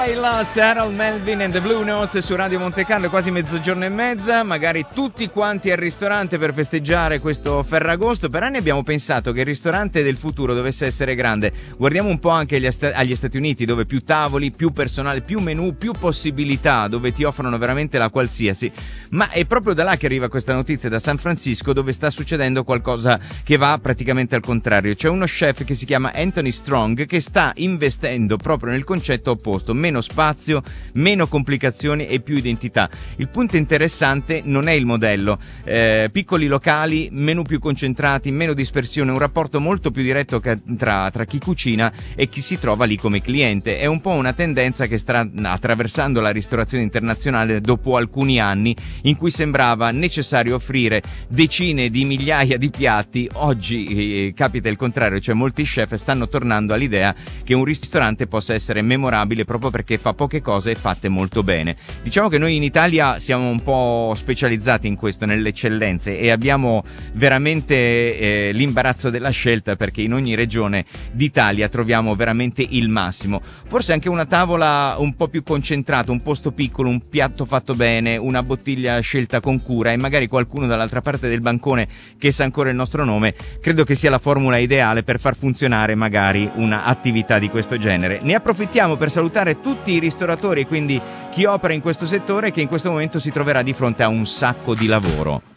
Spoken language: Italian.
I Lost, Harold Melvin and the Blue Notes su Radio Monte Carlo, quasi mezzogiorno e mezza, magari tutti quanti al ristorante per festeggiare questo Ferragosto. Per anni abbiamo pensato che il ristorante del futuro dovesse essere grande. Guardiamo un po' anche agli Stati Uniti, dove più tavoli, più personale, più menù, più possibilità, dove ti offrono veramente la qualsiasi. Ma è proprio da là che arriva questa notizia, da San Francisco, dove sta succedendo qualcosa che va praticamente al contrario. C'è uno chef che si chiama Anthony Strong che sta investendo proprio nel concetto opposto: meno spazio, meno complicazioni e più identità. Il punto interessante non è il modello, piccoli locali, menù più concentrati, meno dispersione, un rapporto molto più diretto tra chi cucina e chi si trova lì come cliente. È un po' una tendenza che sta attraversando la ristorazione internazionale dopo alcuni anni in cui sembrava necessario offrire decine di migliaia di piatti. Oggi capita il contrario, cioè molti chef stanno tornando all'idea che un ristorante possa essere memorabile proprio perché fa poche cose fatte molto bene. Diciamo che noi in Italia siamo un po' specializzati in questo, nelle eccellenze, e abbiamo veramente l'imbarazzo della scelta, perché in ogni regione d'Italia troviamo veramente il massimo. Forse anche una tavola un po' più concentrata, un posto piccolo, un piatto fatto bene, una bottiglia scelta con cura e magari qualcuno dall'altra parte del bancone che sa ancora il nostro nome, credo che sia la formula ideale per far funzionare magari una attività di questo genere. Ne approfittiamo per salutare tutti i ristoratori e quindi chi opera in questo settore, che in questo momento si troverà di fronte a un sacco di lavoro.